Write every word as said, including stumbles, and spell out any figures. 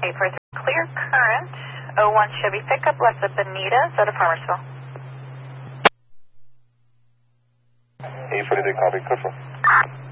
eight four three, clear current, oh one Chevy pickup, left at Bonita, out of Farmersville. eight four three, copy, good for.